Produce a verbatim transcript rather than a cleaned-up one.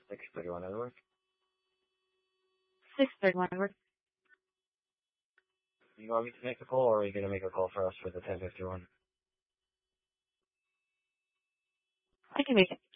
six thirty-one Edward. six thirty-one Edward. You want me to make a call, or are you going to make a call for us for the ten fifty-one? I can make it.